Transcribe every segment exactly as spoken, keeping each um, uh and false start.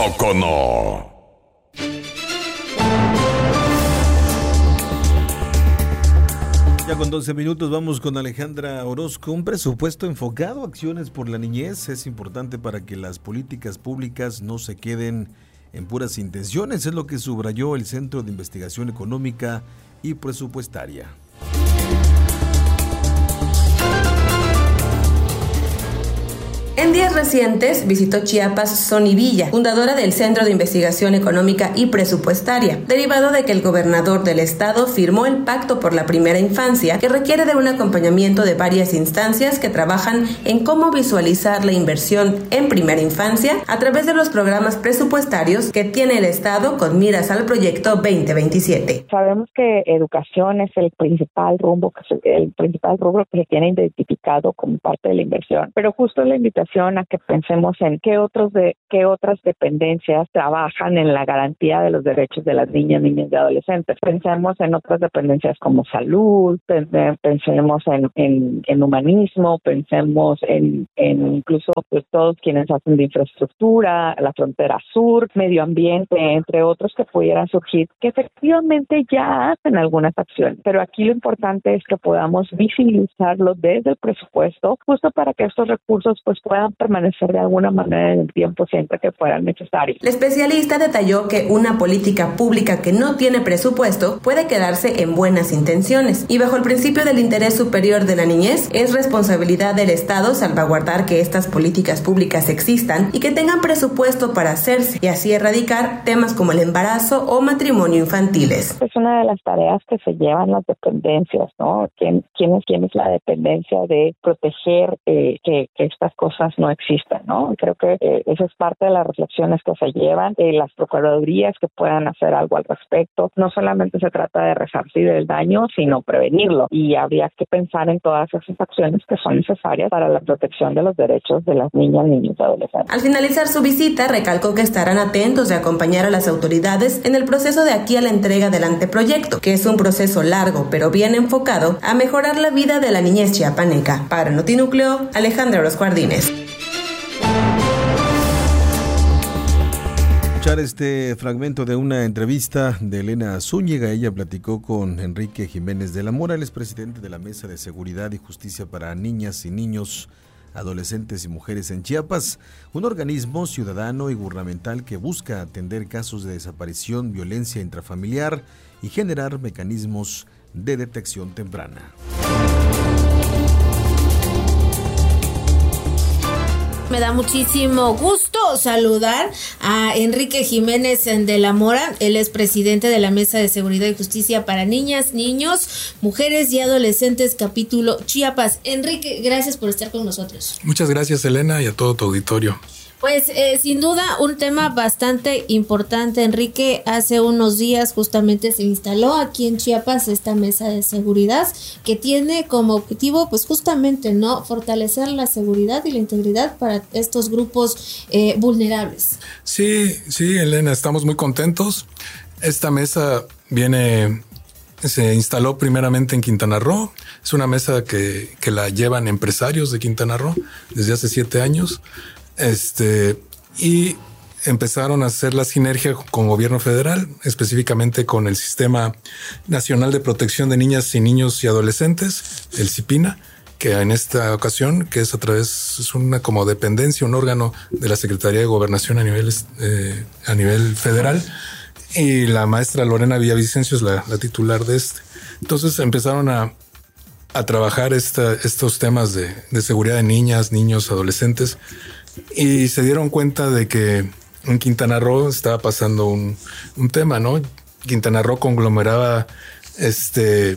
Ocono. Ya con doce minutos vamos con Alejandra Orozco. Un presupuesto enfocado a acciones por la niñez es importante para que las políticas públicas no se queden en puras intenciones, es lo que subrayó el Centro de Investigación Económica y Presupuestaria. En días recientes visitó Chiapas Sony Villa, fundadora del Centro de Investigación Económica y Presupuestaria, derivado de que el gobernador del estado firmó el Pacto por la Primera Infancia, que requiere de un acompañamiento de varias instancias que trabajan en cómo visualizar la inversión en primera infancia a través de los programas presupuestarios que tiene el estado con miras al proyecto veinte veintisiete. Sabemos que educación es el principal rumbo, el principal rubro que se tiene identificado como parte de la inversión, pero justo la invitación a que pensemos en qué otros de qué otras dependencias trabajan en la garantía de los derechos de las niñas, niños y adolescentes. Pensemos en otras dependencias como salud, pensemos en, en, en humanismo, pensemos en, en incluso pues, todos quienes hacen de infraestructura, la frontera sur, medio ambiente, entre otros que pudieran surgir, que efectivamente ya hacen algunas acciones. Pero aquí lo importante es que podamos visibilizarlo desde el presupuesto, justo para que estos recursos pues puedan permanecer de alguna manera en el tiempo siempre que fueran necesarios. La especialista detalló que una política pública que no tiene presupuesto puede quedarse en buenas intenciones y bajo el principio del interés superior de la niñez es responsabilidad del Estado salvaguardar que estas políticas públicas existan y que tengan presupuesto para hacerse y así erradicar temas como el embarazo o matrimonio infantiles. Es una de las tareas que se llevan las dependencias, ¿no? ¿Quién, quién, es, quién es la dependencia de proteger eh, que, que estas cosas no existan, ¿no? Creo que eh, esa es parte de las reflexiones que se llevan, eh, las procuradurías que puedan hacer algo al respecto. No solamente se trata de resarcir el daño, sino prevenirlo. Y habría que pensar en todas esas acciones que son necesarias para la protección de los derechos de las niñas, niños y adolescentes. Al finalizar su visita, recalcó que estarán atentos de acompañar a las autoridades en el proceso de aquí a la entrega del anteproyecto, que es un proceso largo, pero bien enfocado a mejorar la vida de la niñez chiapaneca. Para Notinúcleo, Alejandra Orozco Ardínez. Escuchar este fragmento de una entrevista de Elena Zúñiga. Ella platicó con Enrique Jiménez de la Mora, el expresidente de la Mesa de Seguridad y Justicia para Niñas y Niños, Adolescentes y Mujeres en Chiapas, un organismo ciudadano y gubernamental que busca atender casos de desaparición, violencia intrafamiliar y generar mecanismos de detección temprana. Me da muchísimo gusto saludar a Enrique Jiménez de la Mora. Él es presidente de la Mesa de Seguridad y Justicia para Niñas, Niños, Mujeres y Adolescentes, capítulo Chiapas. Enrique, gracias por estar con nosotros. Muchas gracias, Elena, y a todo tu auditorio. Pues eh, sin duda un tema bastante importante, Enrique. Hace unos días justamente se instaló aquí en Chiapas esta mesa de seguridad que tiene como objetivo pues justamente no fortalecer la seguridad y la integridad para estos grupos eh, vulnerables. Sí, sí, Elena, estamos muy contentos. Esta mesa viene, se instaló primeramente en Quintana Roo. Es una mesa que, que la llevan empresarios de Quintana Roo desde hace siete años. Este, y empezaron a hacer la sinergia con gobierno federal, específicamente con el Sistema Nacional de Protección de Niñas y Niños y Adolescentes, el CIPINA, que en esta ocasión, que es a través, es una como dependencia, un órgano de la Secretaría de Gobernación a nivel, eh, a nivel federal, y la maestra Lorena Villavicencio es la, la titular de este. Entonces empezaron a, a trabajar esta, estos temas de, de seguridad de niñas, niños, adolescentes, y se dieron cuenta de que en Quintana Roo estaba pasando un, un tema, ¿no? Quintana Roo conglomeraba este,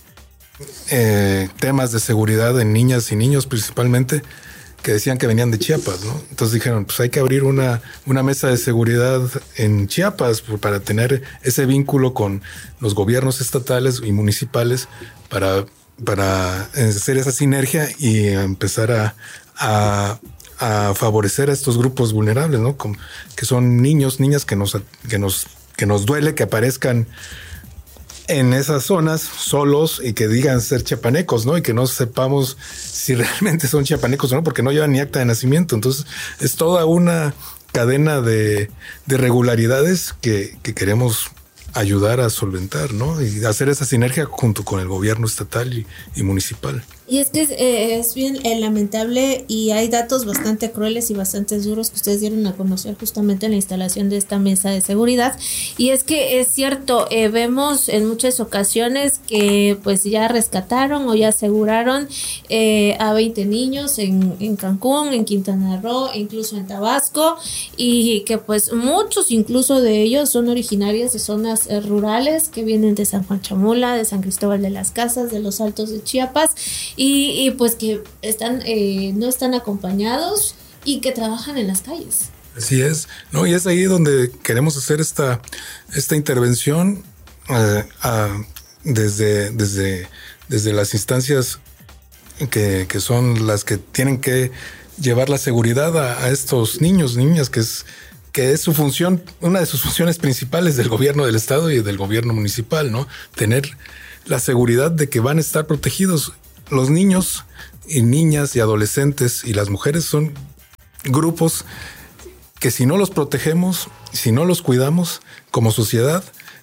eh, temas de seguridad en niñas y niños principalmente, que decían que venían de Chiapas, ¿no? Entonces dijeron, pues hay que abrir una, una mesa de seguridad en Chiapas para tener ese vínculo con los gobiernos estatales y municipales para, para hacer esa sinergia y empezar a... a a favorecer a estos grupos vulnerables, ¿no? Como que son niños, niñas que nos, que nos, que nos duele que aparezcan en esas zonas solos y que digan ser chiapanecos, ¿no? Y que no sepamos si realmente son chiapanecos o no, porque no llevan ni acta de nacimiento. Entonces es toda una cadena de, de irregularidades que, que queremos ayudar a solventar, ¿no? Y hacer esa sinergia junto con el gobierno estatal y, y municipal. Y es que es, eh, es bien eh, lamentable, y hay datos bastante crueles y bastante duros que ustedes dieron a conocer justamente en la instalación de esta mesa de seguridad. Y es que es cierto, eh, vemos en muchas ocasiones que pues ya rescataron o ya aseguraron eh, a veinte niños en, en Cancún, en Quintana Roo, incluso en Tabasco, y que pues muchos incluso de ellos son originarios de zonas eh, rurales que vienen de San Juan Chamula, de San Cristóbal de las Casas, de los Altos de Chiapas. Y, y pues que están eh, no están acompañados y que trabajan en las calles. Así es, ¿no? Y es ahí donde queremos hacer esta, esta intervención eh, a, desde, desde, desde las instancias que, que son las que tienen que llevar la seguridad a, a estos niños, niñas, que es, que es su función, una de sus funciones principales del gobierno del estado y del gobierno municipal, ¿no? Tener la seguridad de que van a estar protegidos. Los niños y niñas y adolescentes y las mujeres son grupos que si no los protegemos, si no los cuidamos como sociedad,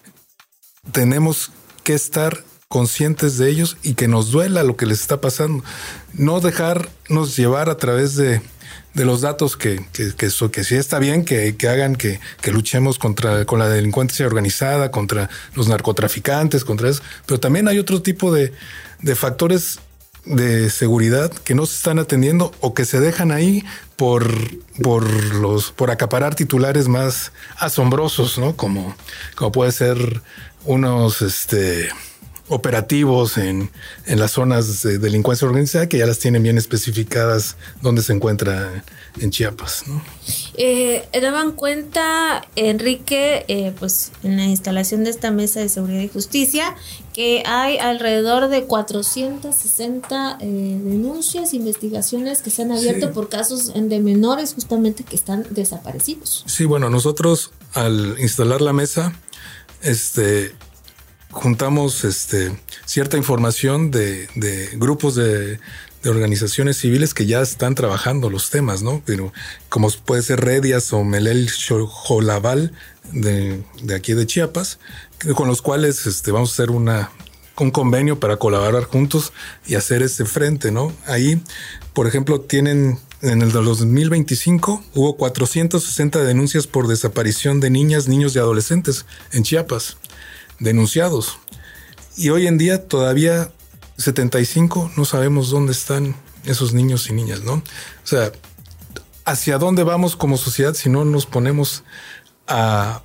tenemos que estar conscientes de ellos y que nos duela lo que les está pasando. No dejarnos llevar a través de, de los datos que, que, que, eso, que sí está bien, que, que hagan que, que luchemos contra con la delincuencia organizada, contra los narcotraficantes, contra eso. Pero también hay otro tipo de, de factores de seguridad que no se están atendiendo o que se dejan ahí por, por los, por acaparar titulares más asombrosos, ¿no? Como, como puede ser unos, este, operativos en, en las zonas de delincuencia organizada que ya las tienen bien especificadas dónde se encuentra en Chiapas, ¿no? Eh, daban cuenta, Enrique, eh, pues en la instalación de esta mesa de seguridad y justicia, que hay alrededor de cuatrocientas sesenta eh, denuncias, investigaciones que se han abierto sí. por casos de menores justamente que están desaparecidos. Sí, bueno, nosotros al instalar la mesa, este... juntamos este, cierta información de, de grupos de, de organizaciones civiles que ya están trabajando los temas, ¿no? Pero como puede ser Redias o Melel Xolabal de, de aquí de Chiapas, con los cuales este, vamos a hacer una, un convenio para colaborar juntos y hacer este frente, ¿no? Ahí, por ejemplo, tienen... En el dos mil veinticinco hubo cuatrocientas sesenta denuncias por desaparición de niñas, niños y adolescentes en Chiapas, denunciados. Y hoy en día todavía setenta y cinco no sabemos dónde están esos niños y niñas, ¿no? O sea, ¿hacia dónde vamos como sociedad si no nos ponemos a...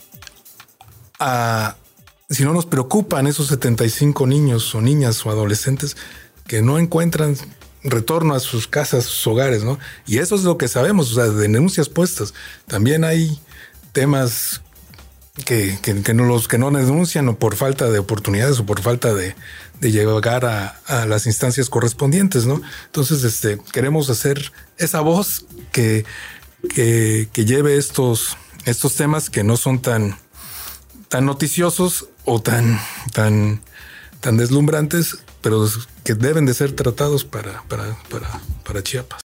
a si no nos preocupan esos setenta y cinco niños o niñas o adolescentes que no encuentran retorno a sus casas, sus hogares, ¿no? Y eso es lo que sabemos, o sea, de denuncias puestas. También hay temas que, que, que no los que no denuncian o por falta de oportunidades o por falta de, de llegar a, a las instancias correspondientes, ¿no? Entonces, este, queremos hacer esa voz que, que, que lleve estos, estos temas que no son tan, tan noticiosos o tan, tan, tan deslumbrantes, pero que deben de ser tratados para, para, para, para Chiapas.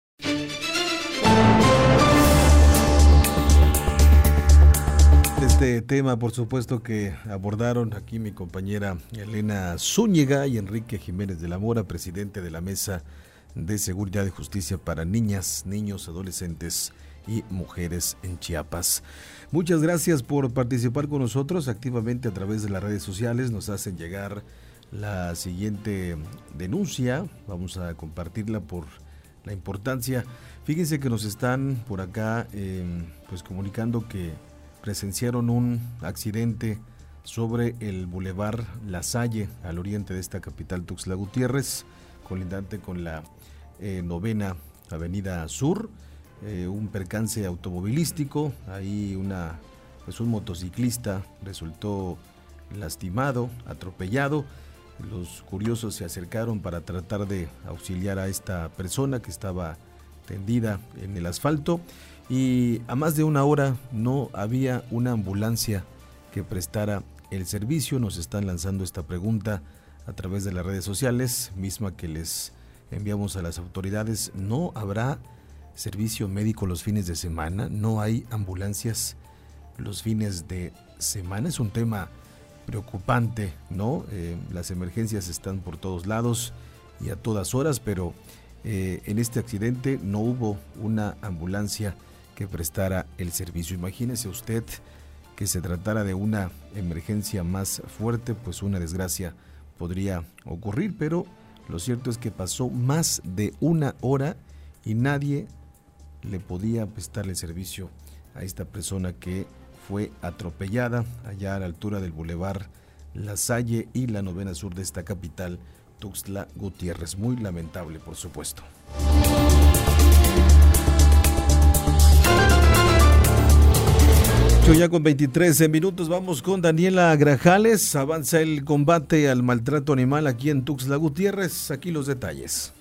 Este tema, por supuesto, que abordaron aquí mi compañera Elena Zúñiga y Enrique Jiménez de la Mora, presidente de la Mesa de Seguridad y Justicia para Niñas, Niños, Adolescentes y Mujeres en Chiapas. Muchas gracias por participar con nosotros activamente a través de las redes sociales. Nos hacen llegar la siguiente denuncia, vamos a compartirla por la importancia. Fíjense que nos están por acá eh, pues comunicando que presenciaron un accidente sobre el Boulevard La Salle, al oriente de esta capital Tuxtla Gutiérrez, colindante con la eh, novena Avenida Sur. Eh, un percance automovilístico, ahí una pues un motociclista resultó lastimado, atropellado. Los curiosos se acercaron para tratar de auxiliar a esta persona que estaba tendida en el asfalto, y a más de una hora no había una ambulancia que prestara el servicio. Nos están lanzando esta pregunta a través de las redes sociales, misma que les enviamos a las autoridades. ¿No habrá servicio médico los fines de semana, no hay ambulancias los fines de semana. Es un tema preocupante, ¿no? Eh, las emergencias están por todos lados y a todas horas, pero eh, en este accidente no hubo una ambulancia que prestara el servicio. Imagínese usted que se tratara de una emergencia más fuerte, pues una desgracia podría ocurrir, pero lo cierto es que pasó más de una hora y nadie le podía prestarle servicio a esta persona que fue atropellada allá a la altura del Boulevard La Salle y la novena sur de esta capital, Tuxtla Gutiérrez. Muy lamentable, por supuesto. Ya con veintitrés minutos vamos con Daniela Grajales. Avanza el combate al maltrato animal aquí en Tuxtla Gutiérrez. Aquí los detalles.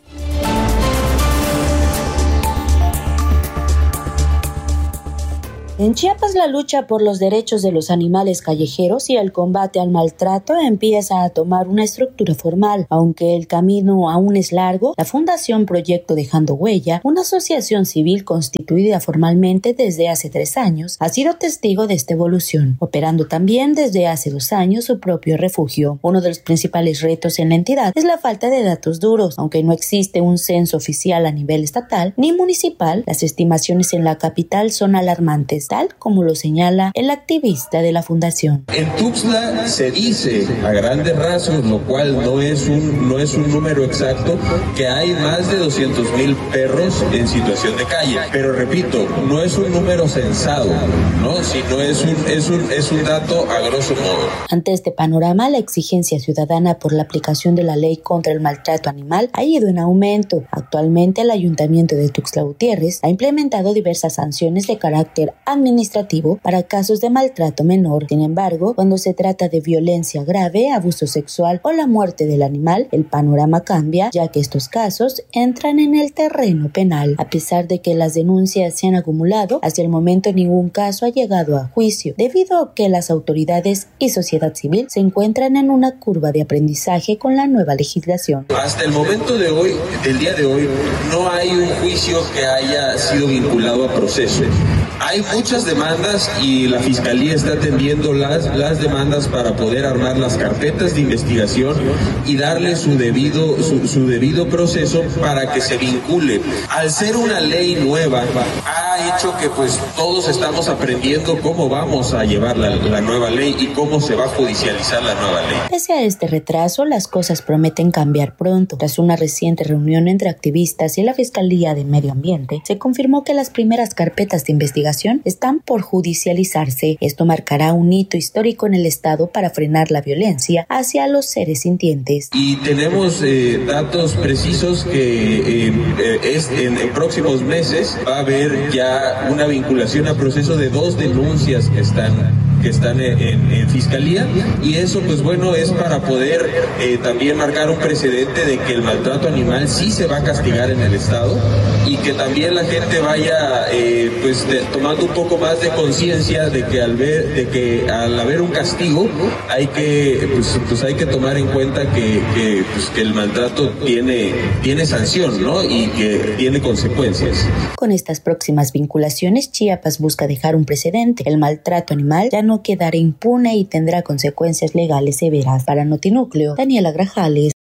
En Chiapas, la lucha por los derechos de los animales callejeros y el combate al maltrato empieza a tomar una estructura formal. Aunque el camino aún es largo, la Fundación Proyecto Dejando Huella, una asociación civil constituida formalmente desde hace tres años, ha sido testigo de esta evolución, operando también desde hace dos años su propio refugio. Uno de los principales retos en la entidad es la falta de datos duros. Aunque no existe un censo oficial a nivel estatal ni municipal, las estimaciones en la capital son alarmantes, tal como lo señala el activista de la fundación. En Tuxtla se dice a grandes rasgos, lo cual no es un no es un número exacto, que hay más de doscientos mil perros en situación de calle. Pero repito, no es un número censado, ¿no? Sino es un es un es un dato a grosso modo. Ante este panorama, la exigencia ciudadana por la aplicación de la ley contra el maltrato animal ha ido en aumento. Actualmente, el Ayuntamiento de Tuxtla Gutiérrez ha implementado diversas sanciones de carácter administrativo para casos de maltrato menor. Sin embargo, cuando se trata de violencia grave, abuso sexual o la muerte del animal, el panorama cambia, ya que estos casos entran en el terreno penal. A pesar de que las denuncias se han acumulado, hasta el momento ningún caso ha llegado a juicio, debido a que las autoridades y sociedad civil se encuentran en una curva de aprendizaje con la nueva legislación. Hasta el momento de hoy, del día de hoy, no hay un juicio que haya sido vinculado a proceso. Hay muchas demandas y la Fiscalía está atendiendo las, las demandas para poder armar las carpetas de investigación y darle su debido, su, su debido proceso para que se vincule. Al ser una ley nueva, ha hecho que pues todos estamos aprendiendo cómo vamos a llevar la, la nueva ley y cómo se va a judicializar la nueva ley. Pese a este retraso, las cosas prometen cambiar pronto. Tras una reciente reunión entre activistas y la Fiscalía de Medio Ambiente, se confirmó que las primeras carpetas de investigación están por judicializarse. Esto marcará un hito histórico en el Estado para frenar la violencia hacia los seres sintientes. Y tenemos eh, datos precisos que eh, es, en, en próximos meses va a haber ya una vinculación a proceso de dos denuncias que están que están en, en, en Fiscalía, y eso pues bueno es para poder eh, también marcar un precedente de que el maltrato animal sí se va a castigar en el Estado y que también la gente vaya eh, pues de, tomando un poco más de conciencia de que al ver de que al haber un castigo hay que pues, pues hay que tomar en cuenta que, que, pues, que el maltrato tiene tiene sanción, ¿no? Y que tiene consecuencias. Con estas próximas vinculaciones, Chiapas busca dejar un precedente. El maltrato animal ya no no quedará impune y tendrá consecuencias legales severas. Para Notinúcleo, Daniela Grajales.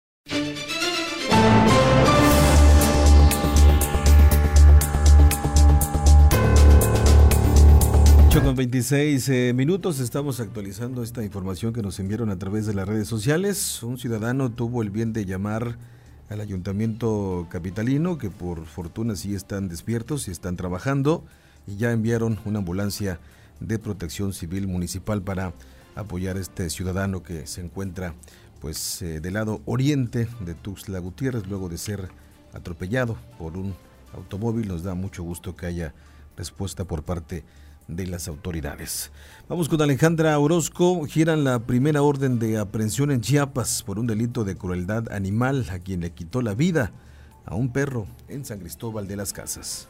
ocho con veintiséis eh, minutos, estamos actualizando esta información que nos enviaron a través de las redes sociales. Un ciudadano tuvo el bien de llamar al ayuntamiento capitalino, que por fortuna sí están despiertos y están trabajando, y ya enviaron una ambulancia de Protección Civil Municipal para apoyar a este ciudadano que se encuentra pues eh, del lado oriente de Tuxtla Gutiérrez luego de ser atropellado por un automóvil. Nos da mucho gusto que haya respuesta por parte de las autoridades. Vamos con Alejandra Orozco. Giran la primera orden de aprehensión en Chiapas por un delito de crueldad animal a quien le quitó la vida a un perro en San Cristóbal de las Casas.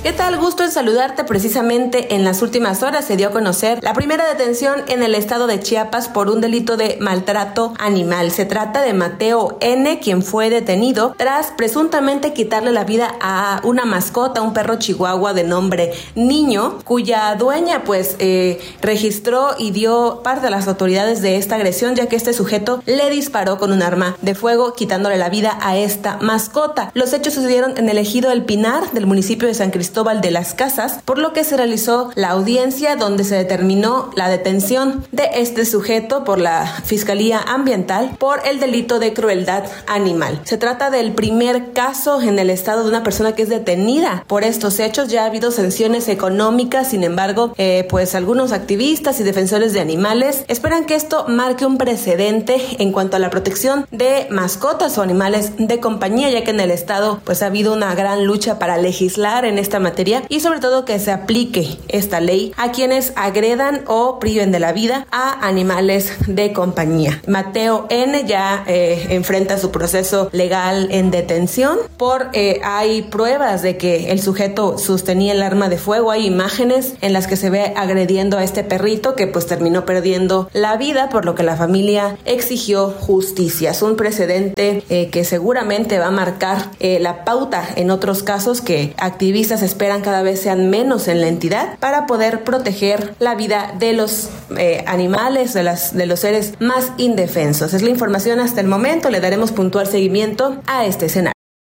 ¿Qué tal? Gusto en saludarte. Precisamente en las últimas horas se dio a conocer la primera detención en el estado de Chiapas por un delito de maltrato animal. Se trata de Mateo N., quien fue detenido tras presuntamente quitarle la vida a una mascota, un perro chihuahua de nombre Niño, cuya dueña pues eh, registró y dio parte a las autoridades de esta agresión, ya que este sujeto le disparó con un arma de fuego, quitándole la vida a esta mascota. Los hechos sucedieron en el ejido El Pinar del municipio de San Cristóbal de las Casas, por lo que se realizó la audiencia donde se determinó la detención de este sujeto por la Fiscalía Ambiental por el delito de crueldad animal. Se trata del primer caso en el estado de una persona que es detenida por estos hechos. Ya ha habido sanciones económicas, sin embargo, eh, pues algunos activistas y defensores de animales esperan que esto marque un precedente en cuanto a la protección de mascotas o animales de compañía, ya que en el estado pues ha habido una gran lucha para legislar en esta materia y sobre todo que se aplique esta ley a quienes agredan o priven de la vida a animales de compañía. Mateo N. ya eh, enfrenta su proceso legal en detención por eh, hay pruebas de que el sujeto sostenía el arma de fuego. Hay imágenes en las que se ve agrediendo a este perrito que pues terminó perdiendo la vida, por lo que la familia exigió justicia. Es un precedente eh, que seguramente va a marcar eh, la pauta en otros casos que activistas esperan cada vez sean menos en la entidad para poder proteger la vida de los eh, animales, de, las, de los seres más indefensos. Es la información hasta el momento. Le daremos puntual seguimiento a este escenario.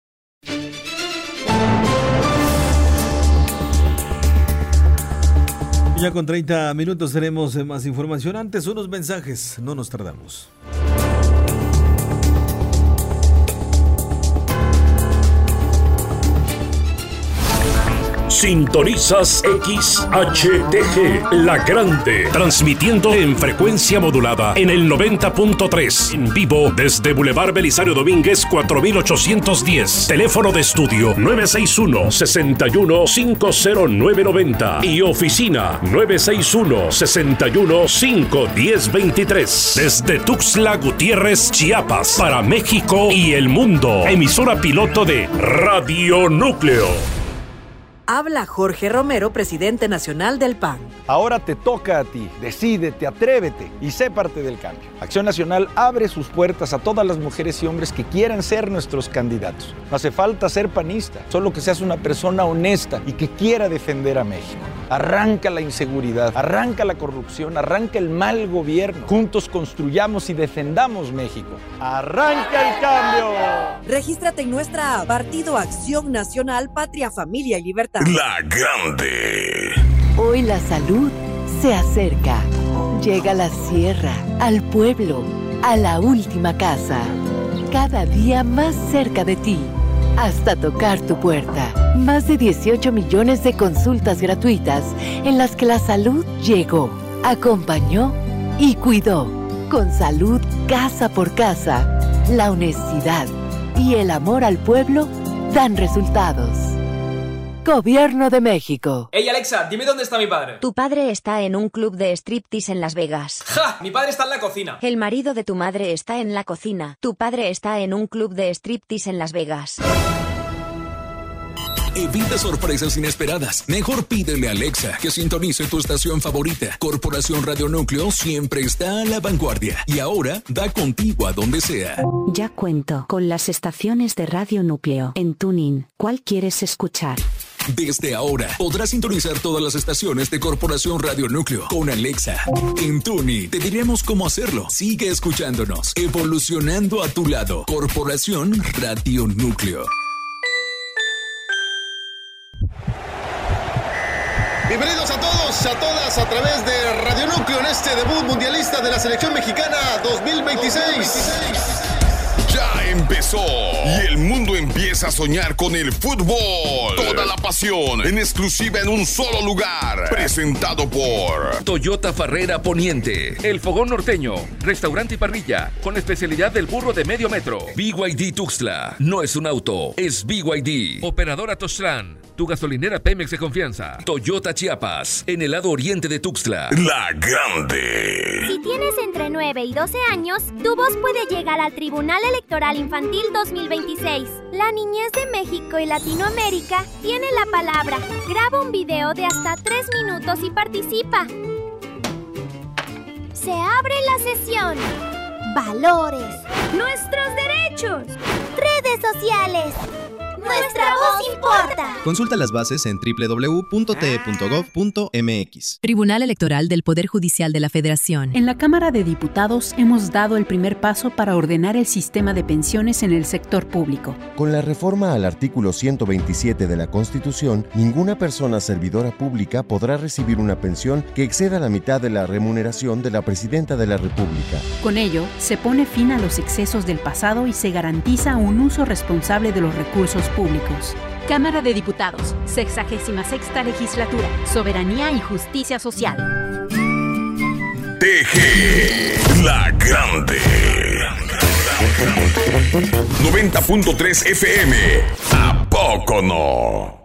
Ya con treinta minutos tenemos más información. Antes, unos mensajes, no nos tardamos. Sintonizas X H T G, La Grande, transmitiendo en frecuencia modulada en el noventa punto tres, en vivo desde Boulevard Belisario Domínguez cuatro mil ochocientos diez, teléfono de estudio nueve seis uno, seis uno cinco cero nueve nueve cero y oficina nueve seis uno, seis uno cinco uno cero dos tres, desde Tuxtla Gutiérrez, Chiapas, para México y el mundo, emisora piloto de Radio Núcleo. Habla Jorge Romero, presidente nacional del P A N. Ahora te toca a ti. Decídete, atrévete y sé parte del cambio. Acción Nacional abre sus puertas a todas las mujeres y hombres que quieran ser nuestros candidatos. No hace falta ser panista, solo que seas una persona honesta y que quiera defender a México. Arranca la inseguridad, arranca la corrupción, arranca el mal gobierno. Juntos construyamos y defendamos México. ¡Arranca el cambio! Regístrate en nuestra app, Partido Acción Nacional, Patria, Familia y Libertad. La Grande. Hoy la salud se acerca. Llega a la sierra, al pueblo, a la última casa. Cada día más cerca de ti, hasta tocar tu puerta. Más de dieciocho millones de consultas gratuitas en las que la salud llegó, acompañó y cuidó. Con salud casa por casa, la honestidad y el amor al pueblo dan resultados. Gobierno de México. Ey, Alexa, dime dónde está mi padre. Tu padre está en un club de striptease en Las Vegas. ¡Ja! Mi padre está en la cocina. El marido de tu madre está en la cocina. Tu padre está en un club de striptease en Las Vegas. Evita sorpresas inesperadas. Mejor pídele a Alexa que sintonice tu estación favorita. Corporación Radio Núcleo siempre está a la vanguardia y ahora da contigo a donde sea. Ya cuento con las estaciones de Radio Núcleo en TuneIn. ¿Cuál quieres escuchar? Desde ahora podrás sintonizar todas las estaciones de Corporación Radio Núcleo con Alexa. En TuneIn te diremos cómo hacerlo. Sigue escuchándonos, evolucionando a tu lado. Corporación Radio Núcleo. Bienvenidos a todos, a todas, a través de Radio Núcleo en este debut mundialista de la selección mexicana dos mil veintiséis. Ya empezó y el mundo empieza a soñar con el fútbol. Toda la pasión en exclusiva en un solo lugar. Presentado por Toyota Farrera Poniente, El Fogón Norteño, restaurante y parrilla con especialidad del burro de medio metro. B Y D Tuxtla, no es un auto, es B Y D. Operadora Tostran, tu gasolinera Pemex de confianza. Toyota Chiapas, en el lado oriente de Tuxtla. La Grande. Si tienes entre nueve y doce años, tu voz puede llegar al Tribunal Electoral Infantil dos mil veintiséis. La niñez de México y Latinoamérica tiene la palabra. Graba un video de hasta tres minutos y participa. Se abre la sesión. Valores. Nuestros derechos. Redes sociales. Nuestra voz importa. Consulta las bases en doble u doble u doble u punto t e punto gov punto m x. Tribunal Electoral del Poder Judicial de la Federación. En la Cámara de Diputados hemos dado el primer paso para ordenar el sistema de pensiones en el sector público. Con la reforma al artículo ciento veintisiete de la Constitución, ninguna persona servidora pública podrá recibir una pensión que exceda la mitad de la remuneración de la Presidenta de la República. Con ello, se pone fin a los excesos del pasado y se garantiza un uso responsable de los recursos públicos. Cámara de Diputados, sexagésima sexta legislatura, Soberanía y Justicia Social. T G, la grande. noventa punto tres F M. ¿A poco no?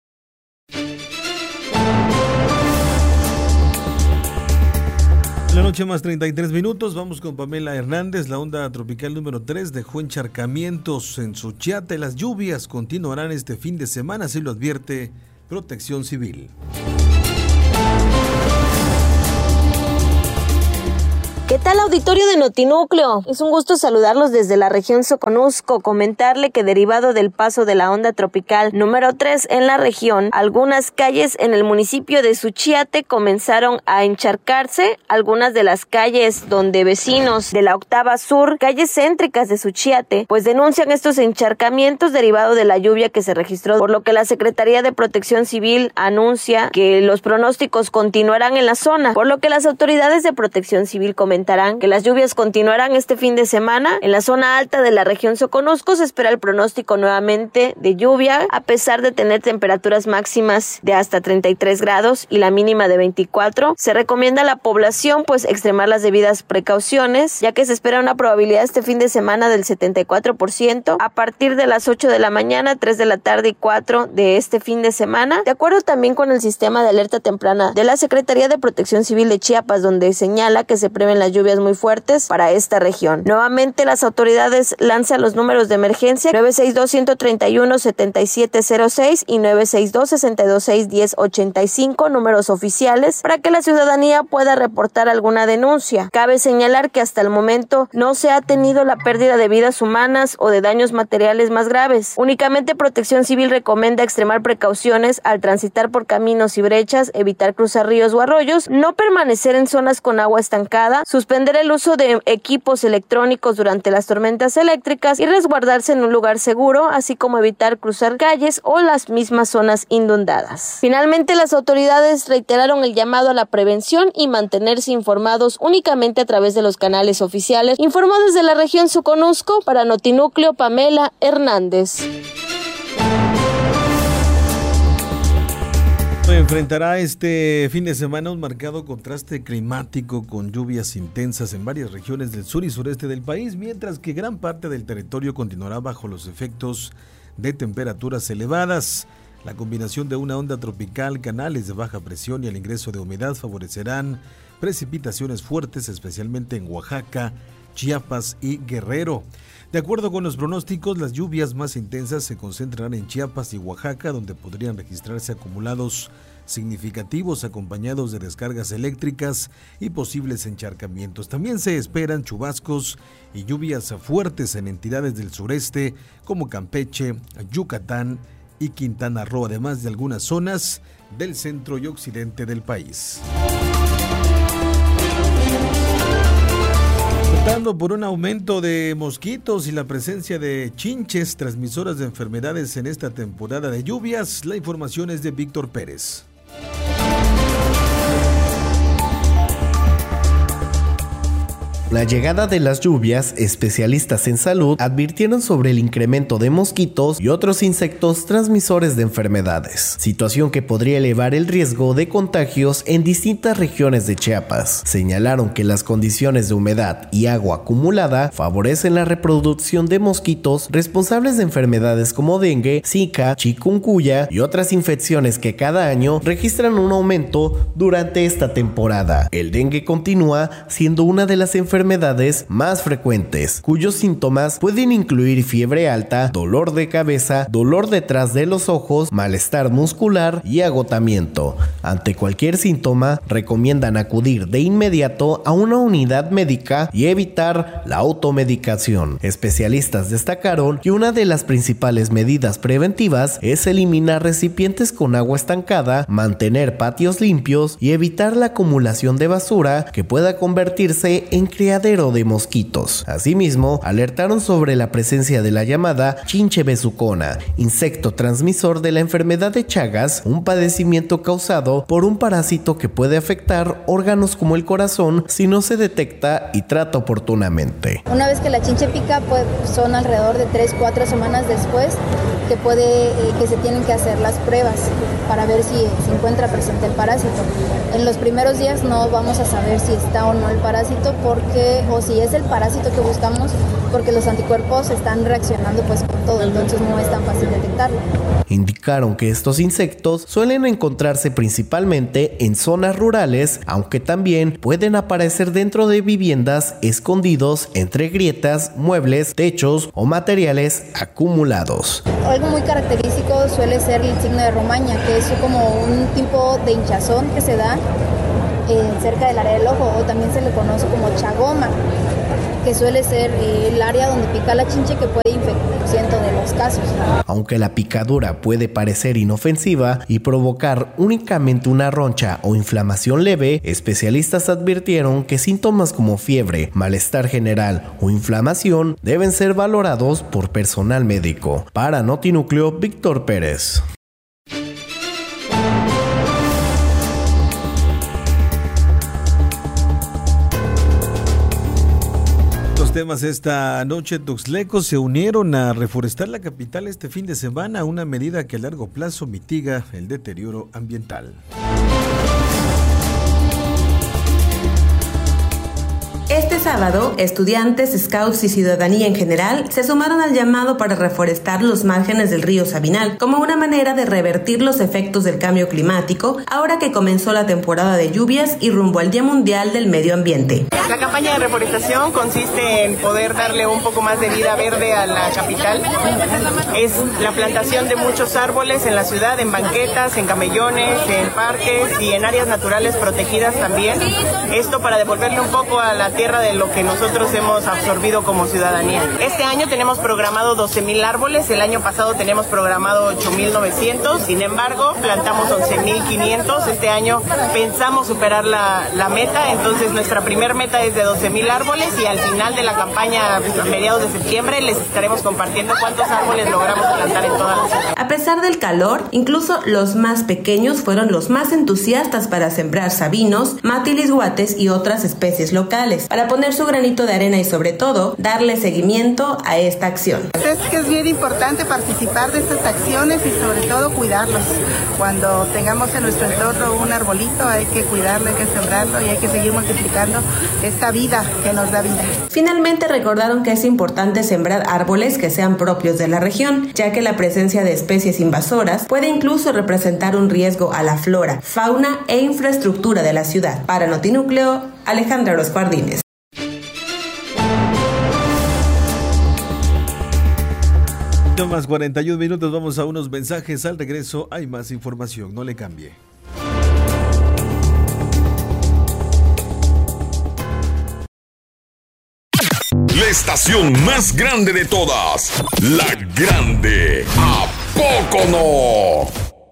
La noche más treinta y tres minutos, vamos con Pamela Hernández. La onda tropical número tres dejó encharcamientos en Suchiate. Las lluvias continuarán este fin de semana, así lo advierte Protección Civil. ¿Qué tal, auditorio de Notinúcleo? Es un gusto saludarlos desde la región Soconusco, comentarle que derivado del paso de la onda tropical número tres en la región, algunas calles en el municipio de Suchiate comenzaron a encharcarse. Algunas de las calles donde vecinos de la octava sur, calles céntricas de Suchiate, pues denuncian estos encharcamientos derivado de la lluvia que se registró, por lo que la Secretaría de Protección Civil anuncia que los pronósticos continuarán en la zona, por lo que las autoridades de Protección Civil comentan que las lluvias continuarán este fin de semana. En la zona alta de la región Soconusco se espera el pronóstico nuevamente de lluvia, a pesar de tener temperaturas máximas de hasta treinta y tres grados y la mínima de veinticuatro. Se recomienda a la población pues extremar las debidas precauciones, ya que se espera una probabilidad este fin de semana del setenta y cuatro por ciento a partir de las ocho de la mañana, tres de la tarde y cuatro de este fin de semana. De acuerdo también con el sistema de alerta temprana de la Secretaría de Protección Civil de Chiapas, donde señala que se prevén las lluvias muy fuertes para esta región. Nuevamente las autoridades lanzan los números de emergencia nueve seis dos, uno tres uno, siete siete cero seis y nueve seis dos, seis dos seis, uno cero ocho cinco, números oficiales, para que la ciudadanía pueda reportar alguna denuncia. Cabe señalar que hasta el momento no se ha tenido la pérdida de vidas humanas o de daños materiales más graves. Únicamente Protección Civil recomienda extremar precauciones al transitar por caminos y brechas, evitar cruzar ríos o arroyos, no permanecer en zonas con agua estancada, suspender el uso de equipos electrónicos durante las tormentas eléctricas y resguardarse en un lugar seguro, así como evitar cruzar calles o las mismas zonas inundadas. Finalmente, las autoridades reiteraron el llamado a la prevención y mantenerse informados únicamente a través de los canales oficiales. Informó desde la región Soconusco para Notinúcleo, Pamela Hernández. Enfrentará este fin de semana un marcado contraste climático con lluvias intensas en varias regiones del sur y sureste del país, mientras que gran parte del territorio continuará bajo los efectos de temperaturas elevadas. La combinación de una onda tropical, canales de baja presión y el ingreso de humedad favorecerán precipitaciones fuertes, especialmente en Oaxaca, Chiapas y Guerrero. De acuerdo con los pronósticos, las lluvias más intensas se concentrarán en Chiapas y Oaxaca, donde podrían registrarse acumulados significativos acompañados de descargas eléctricas y posibles encharcamientos. También se esperan chubascos y lluvias fuertes en entidades del sureste como Campeche, Yucatán y Quintana Roo, además de algunas zonas del centro y occidente del país. Por un aumento de mosquitos y la presencia de chinches transmisoras de enfermedades en esta temporada de lluvias, la información es de Víctor Pérez. La llegada de las lluvias, especialistas en salud advirtieron sobre el incremento de mosquitos y otros insectos transmisores de enfermedades, situación que podría elevar el riesgo de contagios en distintas regiones de Chiapas. Señalaron que las condiciones de humedad y agua acumulada favorecen la reproducción de mosquitos responsables de enfermedades como dengue, zika, chikungunya y otras infecciones que cada año registran un aumento durante esta temporada. El dengue continúa siendo una de las enfermedades enfermedades más frecuentes, cuyos síntomas pueden incluir fiebre alta, dolor de cabeza, dolor detrás de los ojos, malestar muscular y agotamiento. Ante cualquier síntoma, recomiendan acudir de inmediato a una unidad médica y evitar la automedicación. Especialistas destacaron que una de las principales medidas preventivas es eliminar recipientes con agua estancada, mantener patios limpios y evitar la acumulación de basura que pueda convertirse en criadero de mosquitos. Asimismo, alertaron sobre la presencia de la llamada chinche besucona, insecto transmisor de la enfermedad de Chagas, un padecimiento causado por un parásito que puede afectar órganos como el corazón si no se detecta y trata oportunamente. Una vez que la chinche pica, pues son alrededor de tres a cuatro semanas después que puede, eh, que se tienen que hacer las pruebas para ver si se encuentra presente el parásito. En los primeros días no vamos a saber si está o no el parásito, porque o si es el parásito que buscamos, porque los anticuerpos están reaccionando pues con todo, entonces no es tan fácil detectarlo. Indicaron que estos insectos suelen encontrarse principalmente en zonas rurales, aunque también pueden aparecer dentro de viviendas escondidos entre grietas, muebles, techos o materiales acumulados. Algo muy característico suele ser el signo de romaña, que es como un tipo de hinchazón que se da eh, cerca del área del ojo, o también se le conoce como chagoma, que suele ser eh, el área donde pica la chinche, que puede infectar cientos de los casos. Aunque la picadura puede parecer inofensiva y provocar únicamente una roncha o inflamación leve, especialistas advirtieron que síntomas como fiebre, malestar general o inflamación deben ser valorados por personal médico. Para Notinúcleo, Víctor Pérez. Temas esta noche. Tuxtlecos se unieron a reforestar la capital este fin de semana, una medida que a largo plazo mitiga el deterioro ambiental. Este sábado, estudiantes, scouts y ciudadanía en general se sumaron al llamado para reforestar los márgenes del río Sabinal como una manera de revertir los efectos del cambio climático ahora que comenzó la temporada de lluvias y rumbo al Día Mundial del Medio Ambiente. La campaña de reforestación consiste en poder darle un poco más de vida verde a la capital. Es la plantación de muchos árboles en la ciudad, en banquetas, en camellones, en parques y en áreas naturales protegidas también. Esto para devolverle un poco a la tierra de lo que nosotros hemos absorbido como ciudadanía. Este año tenemos programado doce mil árboles, el año pasado tenemos programado ocho mil novecientos, sin embargo plantamos once mil quinientos, este año pensamos superar la, la meta, entonces nuestra primer meta es de doce mil árboles y al final de la campaña a mediados de septiembre les estaremos compartiendo cuántos árboles logramos plantar en toda la ciudad. A pesar del calor, incluso los más pequeños fueron los más entusiastas para sembrar sabinos, matilisguates y otras especies locales, para poner su granito de arena y sobre todo darle seguimiento a esta acción. Es que es bien importante participar de estas acciones y sobre todo cuidarlos. Cuando tengamos en nuestro entorno un arbolito hay que cuidarlo, hay que sembrarlo y hay que seguir multiplicando esta vida que nos da vida. Finalmente recordaron que es importante sembrar árboles que sean propios de la región, ya que la presencia de especies invasoras puede incluso representar un riesgo a la flora, fauna e infraestructura de la ciudad. Para Notinúcleo, Alejandra Orozco Ardínez. Más cuarenta y un minutos, vamos a unos mensajes. Al regreso hay más información, no le cambie. La estación más grande de todas, La Grande. ¿A poco no?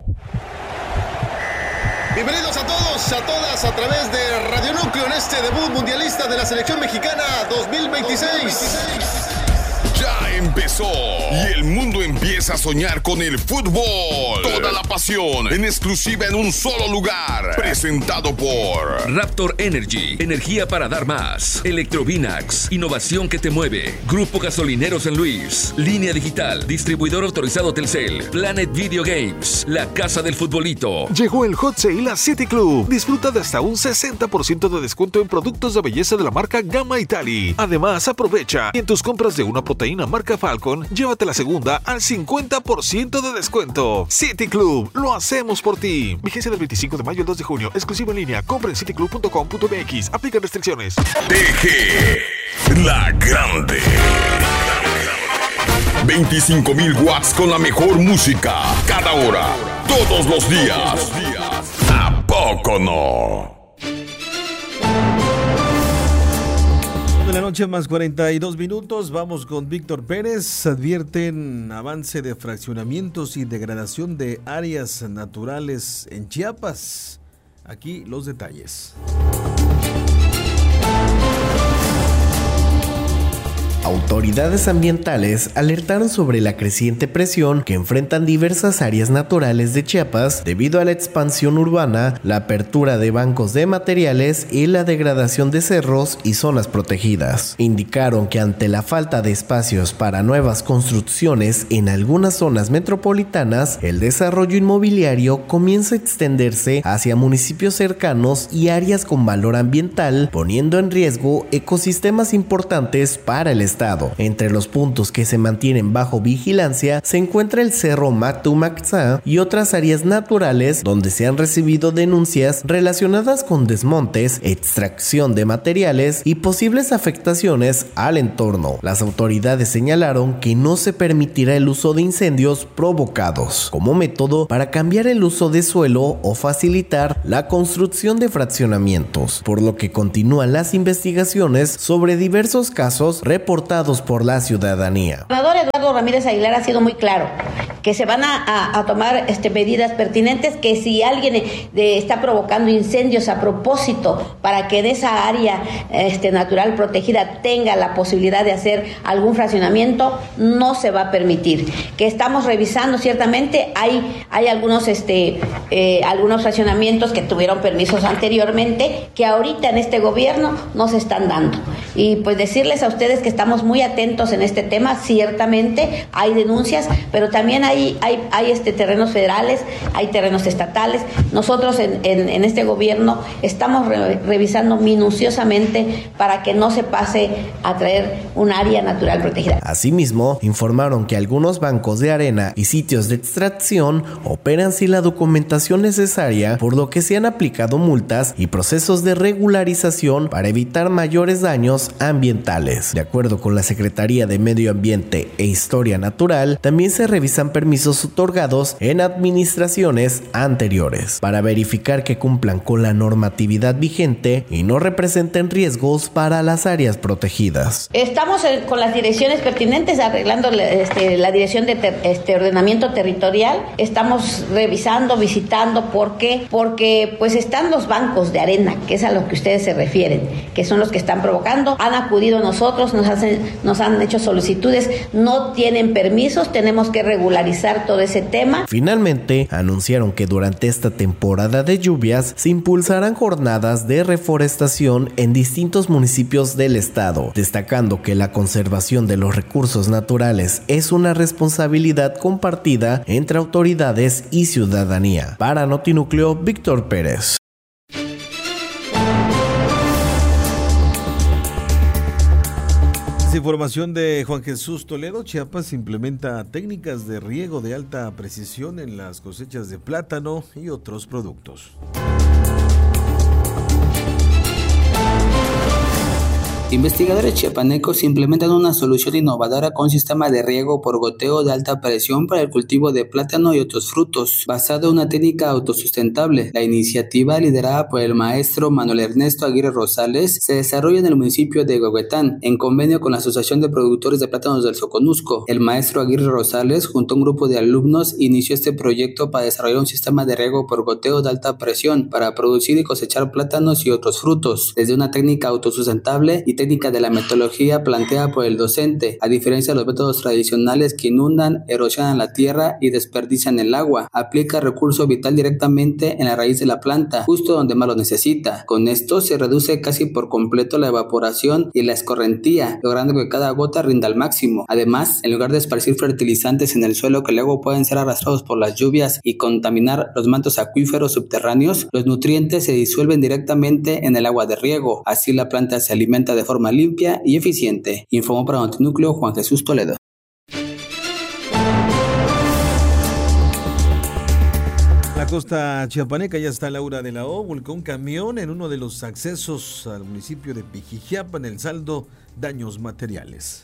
Bienvenidos a todos, a todas, a través de Radio Núcleo en este debut mundialista de la selección mexicana dos mil veintiséis. Ya empezó y el mundo empieza a soñar con el fútbol. Toda la pasión en exclusiva en un solo lugar. Presentado por Raptor Energy, energía para dar más. Electrovinax, innovación que te mueve. Grupo Gasolinero San Luis, Línea Digital, distribuidor autorizado Telcel, Planet Video Games, la casa del futbolito. Llegó el Hot Sale a City Club. Disfruta de hasta un sesenta por ciento de descuento en productos de belleza de la marca Gamma Italy. Además, aprovecha en tus compras de una proteína marca marca Falcon, llévate la segunda al cincuenta por ciento de descuento. City Club, lo hacemos por ti. Vigencia del veinticinco de mayo al dos de junio. Exclusivo en línea. Compra en cityclub punto com punto m x. Aplican restricciones. T G, la grande. veinticinco mil watts con la mejor música. Cada hora. Todos los días. ¿A poco no? De la noche más cuarenta y dos minutos, vamos con Víctor Pérez. Advierten avance de fraccionamientos y degradación de áreas naturales en Chiapas. Aquí los detalles. Autoridades ambientales alertaron sobre la creciente presión que enfrentan diversas áreas naturales de Chiapas debido a la expansión urbana, la apertura de bancos de materiales y la degradación de cerros y zonas protegidas. Indicaron que ante la falta de espacios para nuevas construcciones en algunas zonas metropolitanas, el desarrollo inmobiliario comienza a extenderse hacia municipios cercanos y áreas con valor ambiental, poniendo en riesgo ecosistemas importantes para el estado. Entre los puntos que se mantienen bajo vigilancia se encuentra el Cerro Mactumaxá y otras áreas naturales donde se han recibido denuncias relacionadas con desmontes, extracción de materiales y posibles afectaciones al entorno. Las autoridades señalaron que no se permitirá el uso de incendios provocados como método para cambiar el uso de suelo o facilitar la construcción de fraccionamientos, por lo que continúan las investigaciones sobre diversos casos reportados por la ciudadanía. El gobernador Eduardo Ramírez Aguilar ha sido muy claro que se van a, a, a tomar este, medidas pertinentes, que si alguien de, está provocando incendios a propósito para que de esa área este, natural protegida tenga la posibilidad de hacer algún fraccionamiento, no se va a permitir. Que estamos revisando, ciertamente hay, hay algunos, este, eh, algunos fraccionamientos que tuvieron permisos anteriormente, que ahorita en este gobierno no se están dando. Y pues decirles a ustedes que estamos muy atentos en este tema. Ciertamente hay denuncias, pero también hay, hay, hay este, terrenos federales, hay terrenos estatales. Nosotros en, en, en este gobierno estamos re, revisando minuciosamente para que no se pase a traer un área natural protegida. Asimismo, informaron que algunos bancos de arena y sitios de extracción operan sin la documentación necesaria, por lo que se han aplicado multas y procesos de regularización para evitar mayores daños ambientales. De acuerdo con la Secretaría de Medio Ambiente e Historia Natural, también se revisan permisos otorgados en administraciones anteriores para verificar que cumplan con la normatividad vigente y no representen riesgos para las áreas protegidas. Estamos con las direcciones pertinentes arreglando este, la dirección de ter, este, ordenamiento territorial. Estamos revisando, visitando. ¿Por qué? Porque pues están los bancos de arena, que es a lo que ustedes se refieren, que son los que están provocando. Han acudido a nosotros, nos hacen, nos han hecho solicitudes, no tienen permisos, tenemos que regularizar todo ese tema. Finalmente, anunciaron que durante esta temporada de lluvias se impulsarán jornadas de reforestación en distintos municipios del estado, destacando que la conservación de los recursos naturales es una responsabilidad compartida entre autoridades y ciudadanía. Para Notinúcleo, Víctor Pérez. Información de Juan Jesús Toledo. Chiapas implementa técnicas de riego de alta precisión en las cosechas de plátano y otros productos. Investigadores chiapanecos implementan una solución innovadora con sistema de riego por goteo de alta presión para el cultivo de plátano y otros frutos, basado en una técnica autosustentable. La iniciativa, liderada por el maestro Manuel Ernesto Aguirre Rosales, se desarrolla en el municipio de Huehuetán, en convenio con la Asociación de Productores de Plátanos del Soconusco. El maestro Aguirre Rosales, junto a un grupo de alumnos, inició este proyecto para desarrollar un sistema de riego por goteo de alta presión para producir y cosechar plátanos y otros frutos, desde una técnica autosustentable y técnica de la metodología planteada por el docente, a diferencia de los métodos tradicionales que inundan, erosionan la tierra y desperdician el agua. Aplica recurso vital directamente en la raíz de la planta, justo donde más lo necesita. Con esto se reduce casi por completo la evaporación y la escorrentía, logrando que cada gota rinda al máximo. Además, en lugar de esparcir fertilizantes en el suelo que luego pueden ser arrastrados por las lluvias y contaminar los mantos acuíferos subterráneos, los nutrientes se disuelven directamente en el agua de riego. Así la planta se alimenta de forma limpia y eficiente. Informó para Notinúcleo Juan Jesús Toledo. La costa chiapaneca ya está Laura de la O, volcó un camión en uno de los accesos al municipio de Pijijiapa, en el saldo daños materiales.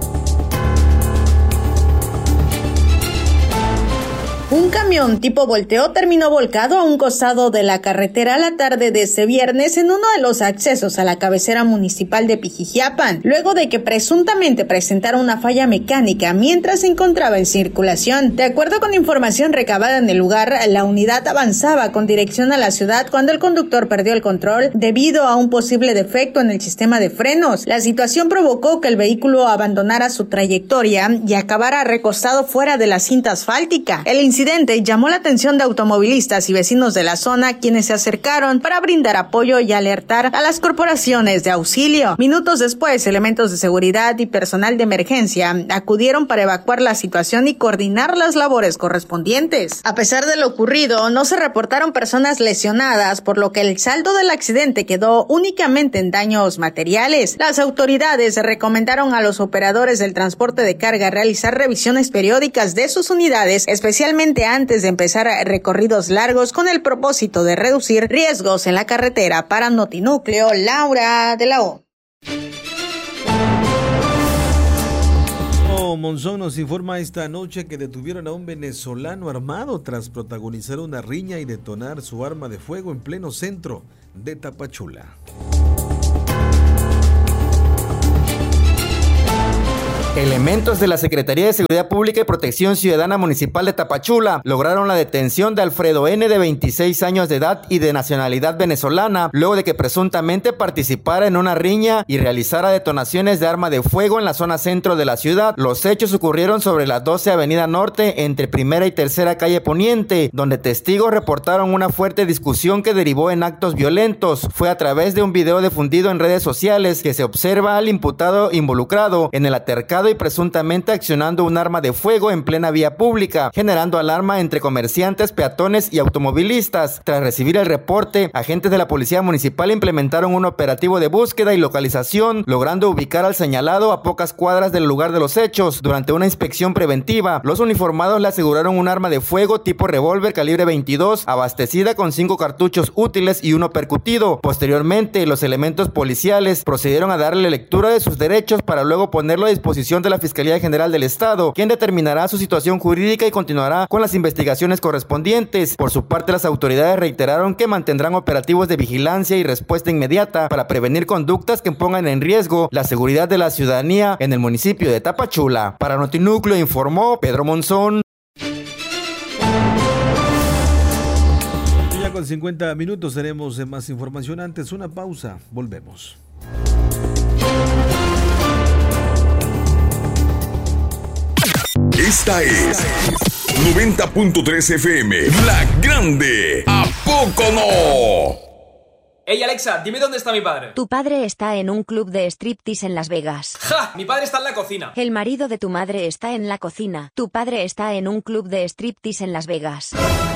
Un camión tipo volteo terminó volcado a un costado de la carretera la tarde de este viernes en uno de los accesos a la cabecera municipal de Pijijiapan, luego de que presuntamente presentara una falla mecánica mientras se encontraba en circulación. De acuerdo con información recabada en el lugar, la unidad avanzaba con dirección a la ciudad cuando el conductor perdió el control debido a un posible defecto en el sistema de frenos. La situación provocó que el vehículo abandonara su trayectoria y acabara recostado fuera de la cinta asfáltica. El incidente llamó la atención de automovilistas y vecinos de la zona, quienes se acercaron para brindar apoyo y alertar a las corporaciones de auxilio. Minutos después, elementos de seguridad y personal de emergencia acudieron para evacuar la situación y coordinar las labores correspondientes. A pesar de lo ocurrido, no se reportaron personas lesionadas, por lo que el saldo del accidente quedó únicamente en daños materiales. Las autoridades recomendaron a los operadores del transporte de carga realizar revisiones periódicas de sus unidades, especialmente antes de empezar recorridos largos, con el propósito de reducir riesgos en la carretera. Para Notinúcleo, Laura de la O. Monzón nos informa esta noche que detuvieron a un venezolano armado tras protagonizar una riña y detonar su arma de fuego en pleno centro de Tapachula. Elementos de la Secretaría de Seguridad Pública y Protección Ciudadana Municipal de Tapachula lograron la detención de Alfredo N., de veintiséis años de edad y de nacionalidad venezolana, luego de que presuntamente participara en una riña y realizara detonaciones de arma de fuego en la zona centro de la ciudad. Los hechos ocurrieron sobre las doce Avenida Norte, entre Primera y Tercera Calle Poniente, donde testigos reportaron una fuerte discusión que derivó en actos violentos. Fue a través de un video difundido en redes sociales que se observa al imputado involucrado en el altercado y presuntamente accionando un arma de fuego en plena vía pública, generando alarma entre comerciantes, peatones y automovilistas. Tras recibir el reporte, agentes de la Policía Municipal implementaron un operativo de búsqueda y localización, logrando ubicar al señalado a pocas cuadras del lugar de los hechos. Durante una inspección preventiva, los uniformados le aseguraron un arma de fuego tipo revólver calibre veintidós, abastecida con cinco cartuchos útiles y uno percutido. Posteriormente, los elementos policiales procedieron a darle lectura de sus derechos para luego ponerlo a disposición de la Fiscalía General del Estado, quien determinará su situación jurídica y continuará con las investigaciones correspondientes. Por su parte, las autoridades reiteraron que mantendrán operativos de vigilancia y respuesta inmediata para prevenir conductas que pongan en riesgo la seguridad de la ciudadanía en el municipio de Tapachula. Para Notinúcleo informó Pedro Monzón. Ya con cincuenta minutos tenemos más información. Antes una pausa, volvemos. Esta es noventa punto tres F M, La Grande. ¿A poco no? Ey, Alexa, dime dónde está mi padre. Tu padre está en un club de striptease en Las Vegas. ¡Ja! Mi padre está en la cocina. El marido de tu madre está en la cocina. Tu padre está en un club de striptease en Las Vegas.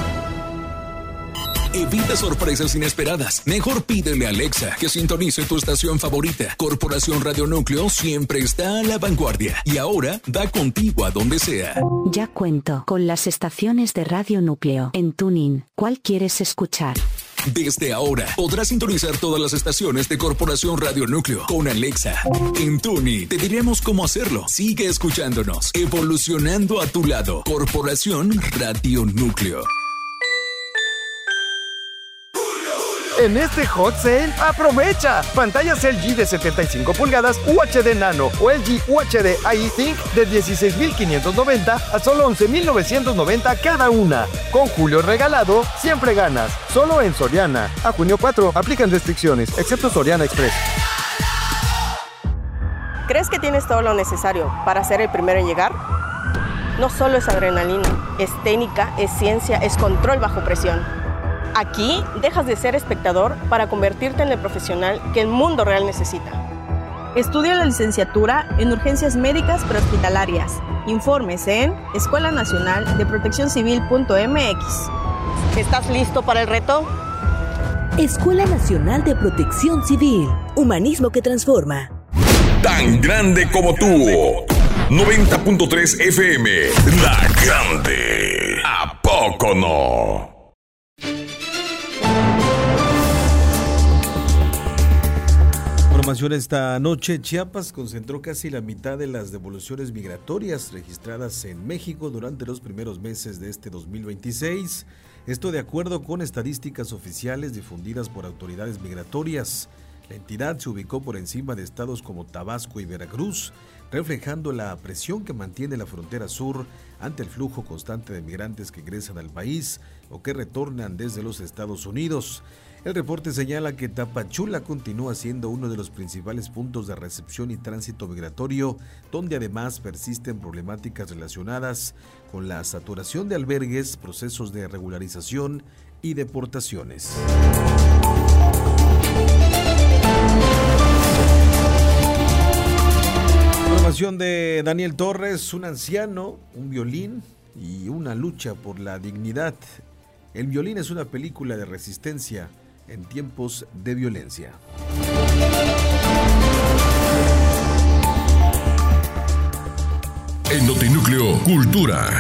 Evita sorpresas inesperadas. Mejor pídele a Alexa que sintonice tu estación favorita. Corporación Radio Núcleo siempre está a la vanguardia y ahora da contigo a donde sea. Ya cuento con las estaciones de Radio Núcleo. En TuneIn, ¿cuál quieres escuchar? Desde ahora podrás sintonizar todas las estaciones de Corporación Radio Núcleo con Alexa. En TuneIn te diremos cómo hacerlo. Sigue escuchándonos, evolucionando a tu lado. Corporación Radio Núcleo. En este Hot Sale, aprovecha pantallas L G de setenta y cinco pulgadas U H D Nano o L G U H D iThink de dieciséis mil quinientos noventa a solo once mil novecientos noventa cada una. Con Julio regalado, siempre ganas. Solo en Soriana. A junio cuatro, aplican restricciones, excepto Soriana Express. ¿Crees que tienes todo lo necesario para ser el primero en llegar? No solo es adrenalina, es técnica, es ciencia, es control bajo presión. Aquí dejas de ser espectador para convertirte en el profesional que el mundo real necesita. Estudia la licenciatura en urgencias médicas prehospitalarias. Informes en escuela nacional de protección civil punto m x. ¿Estás listo para el reto? Escuela Nacional de Protección Civil. Humanismo que transforma. Tan grande como tú. noventa punto tres F M. La Grande. ¿A poco no? Información esta noche, Chiapas concentró casi la mitad de las devoluciones migratorias registradas en México durante los primeros meses de este dos mil veintiséis. Esto de acuerdo con estadísticas oficiales difundidas por autoridades migratorias. La entidad se ubicó por encima de estados como Tabasco y Veracruz, reflejando la presión que mantiene la frontera sur ante el flujo constante de migrantes que ingresan al país o que retornan desde los Estados Unidos. El reporte señala que Tapachula continúa siendo uno de los principales puntos de recepción y tránsito migratorio, donde además persisten problemáticas relacionadas con la saturación de albergues, procesos de regularización y deportaciones. Información de Daniel Torres, un anciano, un violín y una lucha por la dignidad. El violín es una película de resistencia en tiempos de violencia. En Notinúcleo, Cultura.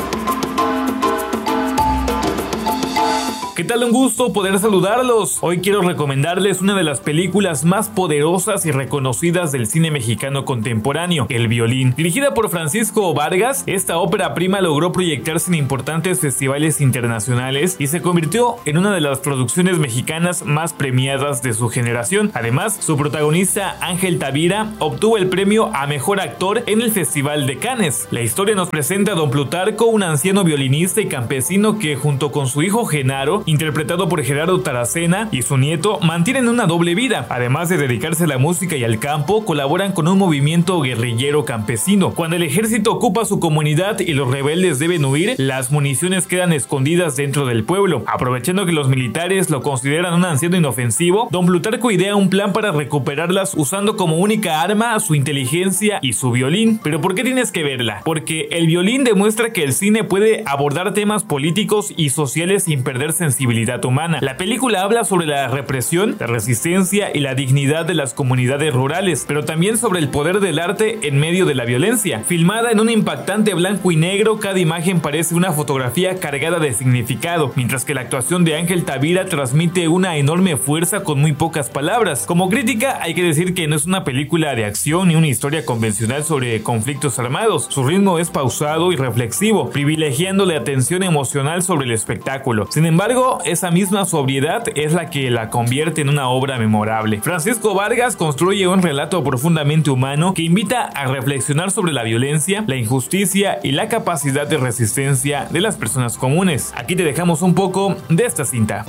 ¿Qué tal? Un gusto poder saludarlos. Hoy quiero recomendarles una de las películas más poderosas y reconocidas del cine mexicano contemporáneo, El Violín. Dirigida por Francisco Vargas, esta ópera prima logró proyectarse en importantes festivales internacionales y se convirtió en una de las producciones mexicanas más premiadas de su generación. Además, su protagonista Ángel Tavira obtuvo el premio a Mejor Actor en el Festival de Cannes. La historia nos presenta a don Plutarco, un anciano violinista y campesino que junto con su hijo Genaro, interpretado por Gerardo Taracena, y su nieto, mantienen una doble vida. Además de dedicarse a la música y al campo, colaboran con un movimiento guerrillero campesino. Cuando el ejército ocupa su comunidad y los rebeldes deben huir, las municiones quedan escondidas dentro del pueblo. Aprovechando que los militares lo consideran un anciano inofensivo, don Plutarco idea un plan para recuperarlas usando como única arma su inteligencia y su violín. ¿Pero por qué tienes que verla? Porque El Violín demuestra que el cine puede abordar temas políticos y sociales sin perder sensibilidad humana. La película habla sobre la represión, la resistencia y la dignidad de las comunidades rurales, pero también sobre el poder del arte en medio de la violencia. Filmada en un impactante blanco y negro, cada imagen parece una fotografía cargada de significado, mientras que la actuación de Ángel Tavira transmite una enorme fuerza con muy pocas palabras. Como crítica, hay que decir que no es una película de acción ni una historia convencional sobre conflictos armados. Su ritmo es pausado y reflexivo, privilegiando la atención emocional sobre el espectáculo. Sin embargo, esa misma sobriedad es la que la convierte en una obra memorable. Francisco Vargas construye un relato profundamente humano que invita a reflexionar sobre la violencia, la injusticia y la capacidad de resistencia de las personas comunes. Aquí te dejamos un poco de esta cinta.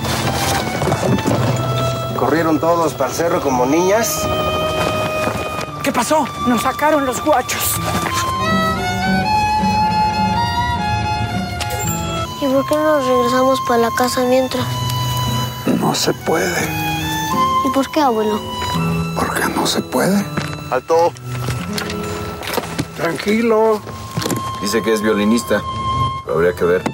Corrieron todos para el cerro como niñas. ¿Qué pasó? Nos sacaron los guachos. ¿Y por qué no nos regresamos para la casa mientras? No se puede. ¿Y por qué, abuelo? Porque no se puede. Alto. Tranquilo. Dice que es violinista. Lo habría que ver.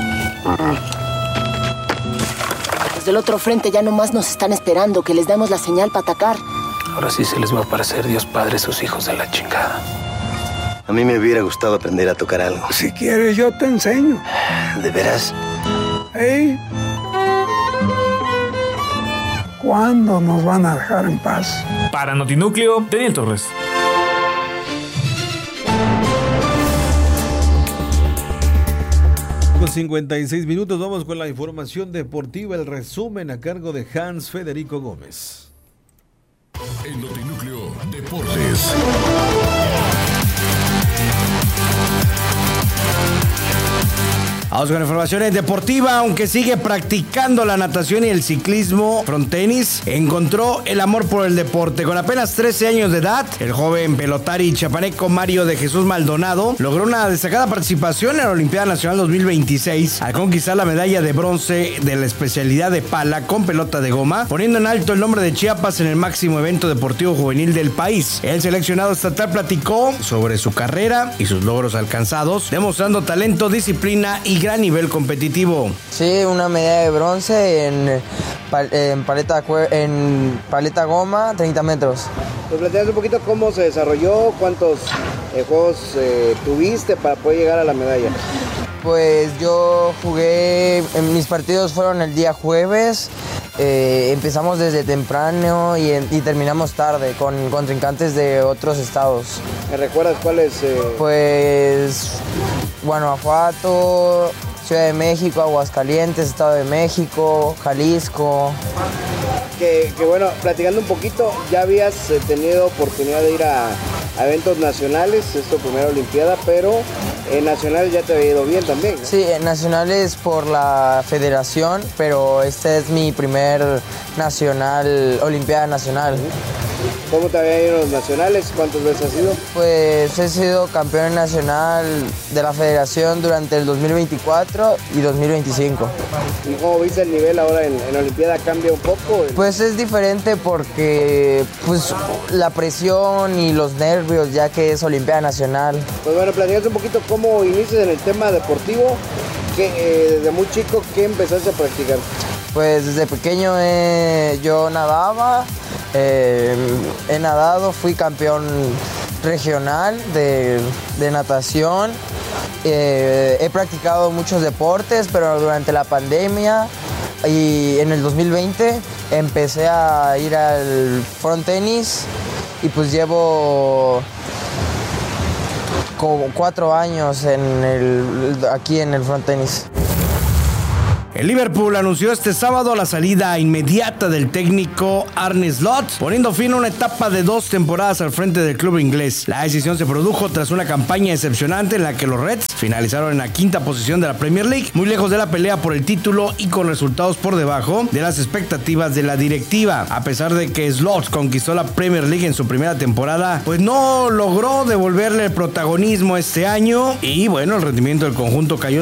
Los del otro frente ya nomás nos están esperando que les damos la señal para atacar. Ahora sí se les va a aparecer Dios Padre, sus hijos de la chingada. A mí me hubiera gustado aprender a tocar algo. Si quieres, yo te enseño. ¿De veras? ¿Eh? ¿Cuándo nos van a dejar en paz? Para Notinúcleo, Daniel Torres. Con cincuenta y seis minutos vamos con la información deportiva, el resumen a cargo de Hans Federico Gómez. En Notinúcleo, Deportes. Vamos con informaciones deportivas. Aunque sigue practicando la natación y el ciclismo frontenis, encontró el amor por el deporte. Con apenas trece años de edad, el joven pelotari chapaneco Mario de Jesús Maldonado logró una destacada participación en la Olimpiada Nacional dos mil veintiséis al conquistar la medalla de bronce de la especialidad de pala con pelota de goma, poniendo en alto el nombre de Chiapas en el máximo evento deportivo juvenil del país. El seleccionado estatal platicó sobre su carrera y sus logros alcanzados, demostrando talento, disciplina y gran nivel competitivo. Sí, una medalla de bronce en, en, paleta, en paleta goma, treinta metros. ¿Nos planteas un poquito cómo se desarrolló? ¿Cuántos eh, juegos eh, tuviste para poder llegar a la medalla? Pues yo jugué, mis partidos fueron el día jueves, eh, empezamos desde temprano y, y terminamos tarde con contrincantes de otros estados. ¿Me recuerdas cuáles? Eh... Pues Guanajuato, Ciudad de México, Aguascalientes, Estado de México, Jalisco. Que, que bueno, platicando un poquito, ya habías eh, tenido oportunidad de ir a, a eventos nacionales, es tu primera olimpiada, pero en nacionales ya te había ido bien también, ¿no? Sí, en nacionales por la federación, pero este es mi primer nacional, olimpiada nacional. ¿Cómo te había ido en los nacionales? ¿Cuántas veces has ido? Pues he sido campeón nacional de la federación durante el dos mil veinticuatro y dos mil veinticinco. ¿Y cómo viste el nivel ahora en, en Olimpiada? ¿Cambia un poco? Pues es diferente porque pues, la presión y los nervios, ya que es Olimpiada Nacional. Pues bueno, platicas un poquito cómo inicias en el tema deportivo, que eh, desde muy chico, ¿qué empezaste a practicar? Pues desde pequeño eh, yo nadaba, eh, he nadado, fui campeón regional de, de natación, eh, he practicado muchos deportes, pero durante la pandemia y en el dos mil veinte empecé a ir al front tenis y pues llevo como cuatro años en el, aquí en el front tenis. El Liverpool anunció este sábado la salida inmediata del técnico Arne Slot, poniendo fin a una etapa de dos temporadas al frente del club inglés. La decisión se produjo tras una campaña decepcionante en la que los Reds finalizaron en la quinta posición de la Premier League, muy lejos de la pelea por el título y con resultados por debajo de las expectativas de la directiva. A pesar de que Slot conquistó la Premier League en su primera temporada, pues no logró devolverle el protagonismo este año y bueno, el rendimiento del conjunto cayó